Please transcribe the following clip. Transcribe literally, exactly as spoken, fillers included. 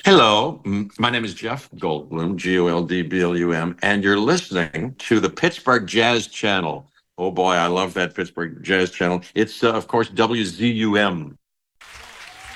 Hello, m- my name is Jeff Goldblum, G O L D B L U M, and you're listening to the Pittsburgh Jazz Channel. Oh boy, I love that Pittsburgh Jazz Channel. It's, uh, of course, W Z U M,